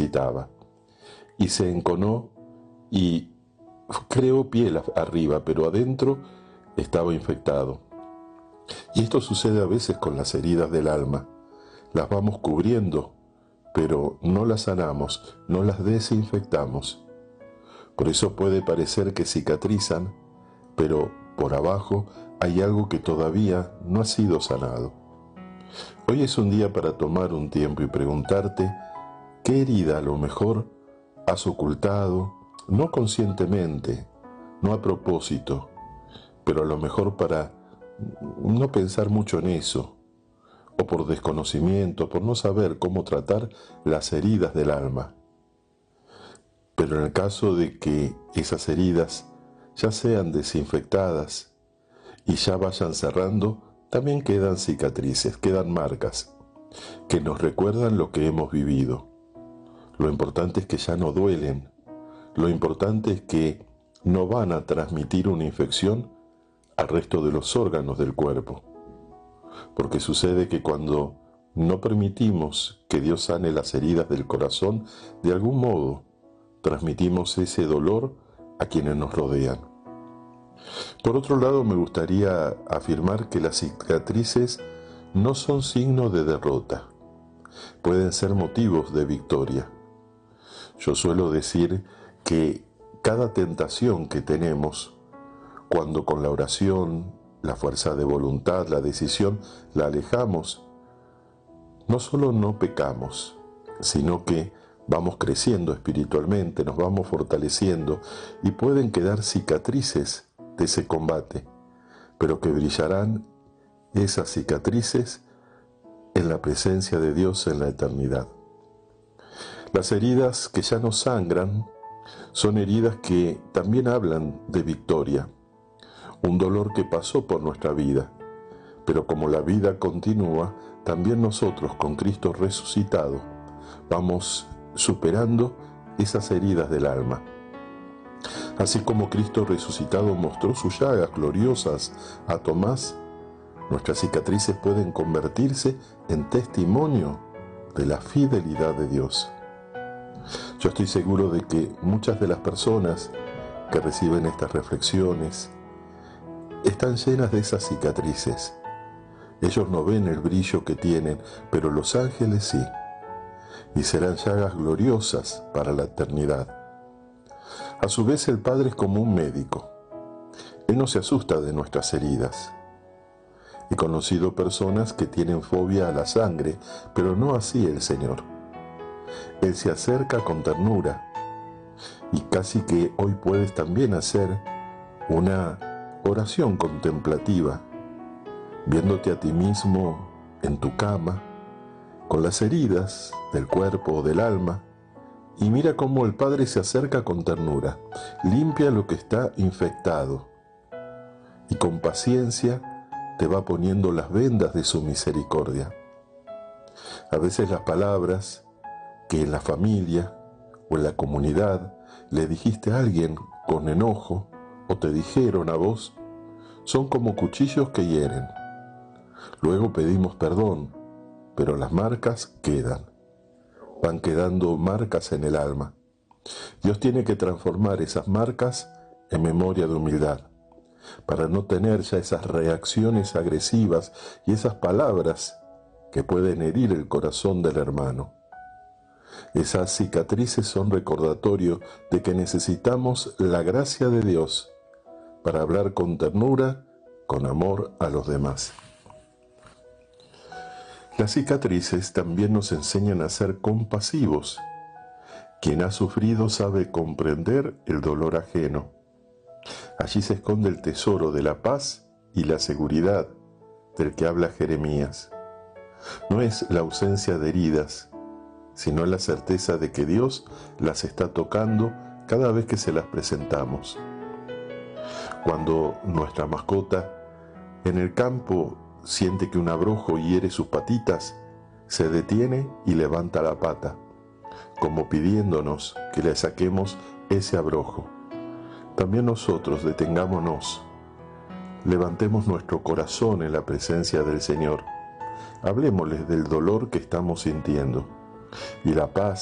necesitaba. Y se enconó y creó piel arriba, pero adentro estaba infectado. Y esto sucede a veces con las heridas del alma. Las vamos cubriendo, pero no las sanamos, no las desinfectamos. Por eso puede parecer que cicatrizan, pero por abajo hay algo que todavía no ha sido sanado. Hoy es un día para tomar un tiempo y preguntarte qué herida a lo mejor has ocultado, no conscientemente, no a propósito, pero a lo mejor para no pensar mucho en eso, o por desconocimiento, por no saber cómo tratar las heridas del alma. Pero en el caso de que esas heridas ya sean desinfectadas y ya vayan cerrando, también quedan cicatrices, quedan marcas, que nos recuerdan lo que hemos vivido. Lo importante es que ya no duelen, lo importante es que no van a transmitir una infección al resto de los órganos del cuerpo. Porque sucede que cuando no permitimos que Dios sane las heridas del corazón, de algún modo transmitimos ese dolor a quienes nos rodean. Por otro lado, me gustaría afirmar que las cicatrices no son signo de derrota, pueden ser motivos de victoria. Yo suelo decir que cada tentación que tenemos, cuando con la oración, la fuerza de voluntad, la decisión, la alejamos, no solo no pecamos, sino que vamos creciendo espiritualmente, nos vamos fortaleciendo y pueden quedar cicatrices de ese combate, pero que brillarán esas cicatrices en la presencia de Dios en la eternidad. Las heridas que ya no sangran son heridas que también hablan de victoria, un dolor que pasó por nuestra vida, pero como la vida continúa, también nosotros con Cristo resucitado vamos superando esas heridas del alma. Así como Cristo resucitado mostró sus llagas gloriosas a Tomás, nuestras cicatrices pueden convertirse en testimonio de la fidelidad de Dios. Yo estoy seguro de que muchas de las personas que reciben estas reflexiones están llenas de esas cicatrices. Ellos no ven el brillo que tienen, pero los ángeles sí, y serán llagas gloriosas para la eternidad. A su vez, el Padre es como un médico. Él no se asusta de nuestras heridas. He conocido personas que tienen fobia a la sangre, pero no así el Señor. Él se acerca con ternura, y casi que hoy puedes también hacer una oración contemplativa, viéndote a ti mismo en tu cama, con las heridas del cuerpo o del alma, y mira cómo el Padre se acerca con ternura, limpia lo que está infectado, y con paciencia te va poniendo las vendas de su misericordia. A veces las palabras que en la familia o en la comunidad le dijiste a alguien con enojo o te dijeron a vos, son como cuchillos que hieren. Luego pedimos perdón, pero las marcas quedan. Van quedando marcas en el alma. Dios tiene que transformar esas marcas en memoria de humildad, para no tener ya esas reacciones agresivas y esas palabras que pueden herir el corazón del hermano. Esas cicatrices son recordatorio de que necesitamos la gracia de Dios para hablar con ternura, con amor a los demás. Las cicatrices también nos enseñan a ser compasivos. Quien ha sufrido sabe comprender el dolor ajeno. Allí se esconde el tesoro de la paz y la seguridad del que habla Jeremías. No es la ausencia de heridas, sino la certeza de que Dios las está tocando cada vez que se las presentamos. Cuando nuestra mascota en el campo siente que un abrojo hiere sus patitas, se detiene y levanta la pata, como pidiéndonos que le saquemos ese abrojo. También nosotros detengámonos, levantemos nuestro corazón en la presencia del Señor, hablemosles del dolor que estamos sintiendo, y la paz